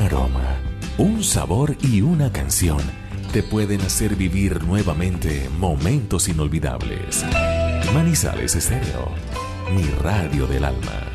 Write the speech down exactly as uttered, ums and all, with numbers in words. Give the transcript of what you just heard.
aroma, un sabor y una canción te pueden hacer vivir nuevamente momentos inolvidables. Manizales Estéreo, mi radio del alma.